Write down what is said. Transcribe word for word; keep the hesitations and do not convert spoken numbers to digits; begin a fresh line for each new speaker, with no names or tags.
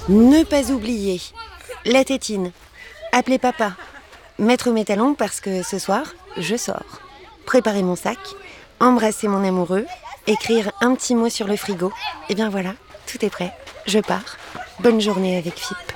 Ne pas oublier la tétine, appeler papa, mettre mes talons parce que ce soir, je sors. Préparer mon sac, embrasser mon amoureux, écrire un petit mot sur le frigo. Et bien voilà, tout est prêt. Je pars. Bonne journée avec F I P.